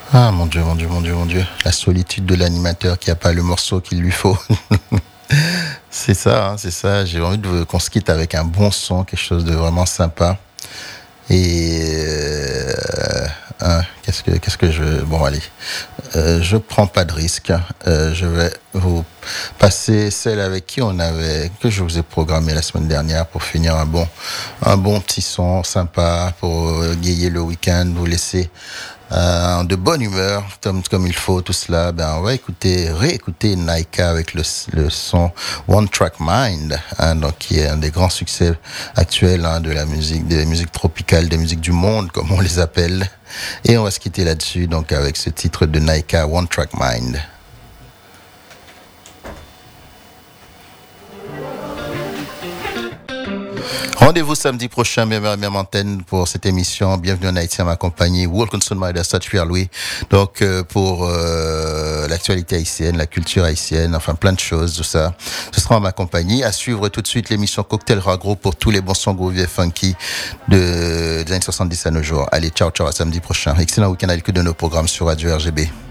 Ah mon Dieu, mon Dieu, mon Dieu, mon Dieu. La solitude de l'animateur qui n'a pas le morceau qu'il lui faut. C'est ça, hein, c'est ça. J'ai envie qu'on se quitte avec un bon son, quelque chose de vraiment sympa. Et qu'est-ce que je... Bon, allez. Je prends pas de risque. Je vais vous passer celle avec qui que je vous ai programmé la semaine dernière pour finir un bon petit son sympa pour égayer le week-end, vous laisser de bonne humeur, comme il faut, tout cela. On va réécouter Naika avec le son One Track Mind, hein, donc qui est un des grands succès actuels, hein, de la musique, des musiques tropicales, des musiques du monde, comme on les appelle. Et on va se quitter là-dessus, donc avec ce titre de Naika, One Track Mind. Rendez-vous samedi prochain, même heure, même antenne pour cette émission. Bienvenue en Haïti à ma compagnie. Wilkinson Maïda Pierre-Louis. Donc, pour l'actualité haïtienne, la culture haïtienne, enfin plein de choses, tout ça. Ce sera en ma compagnie. À suivre tout de suite l'émission Cocktail Ragro pour tous les bons sons groovy et funky des années 70 à nos jours. Allez, ciao, ciao, à samedi prochain. Excellent week-end avec de nos programmes sur Radio RGB.